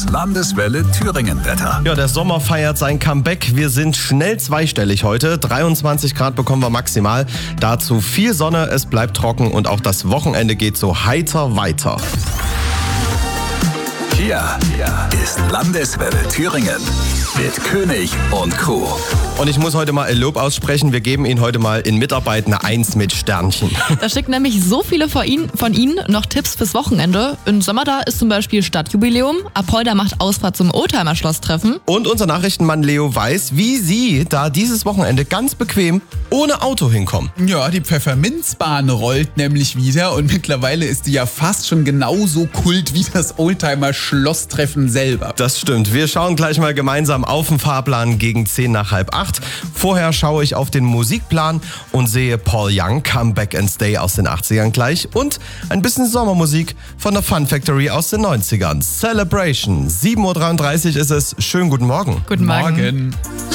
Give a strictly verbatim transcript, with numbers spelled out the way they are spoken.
Landeswelle Thüringen-Wetter. Ja, der Sommer feiert sein Comeback. Wir sind schnell zweistellig heute. dreiundzwanzig Grad bekommen wir maximal. Dazu viel Sonne, es bleibt trocken und auch das Wochenende geht so heiter weiter. Hier ist Landeswelle Thüringen mit König und Kuh. Und ich muss heute mal ein Lob aussprechen. Wir geben Ihnen heute mal in Mitarbeit eine Eins mit Sternchen. Da schicken nämlich so viele von Ihnen, von Ihnen noch Tipps fürs Wochenende. Im Sommer da ist zum Beispiel Stadtjubiläum. Apolda macht Ausfahrt zum Oldtimer-Schlosstreffen. Und unser Nachrichtenmann Leo weiß, wie Sie da dieses Wochenende ganz bequem ohne Auto hinkommen. Ja, die Pfefferminzbahn rollt nämlich wieder und mittlerweile ist die ja fast schon genauso kult wie das Oldtimer-Schlosstreffen selber. Das stimmt. Wir schauen gleich mal gemeinsam auf den Fahrplan gegen zehn nach halb acht. Vorher schaue ich auf den Musikplan und sehe Paul Young, Come Back and Stay aus den achtzigern gleich und ein bisschen Sommermusik von der Fun Factory aus den neunzigern. Celebration. sieben Uhr dreiunddreißig ist es. Schönen guten Morgen. Guten Morgen. Morgen.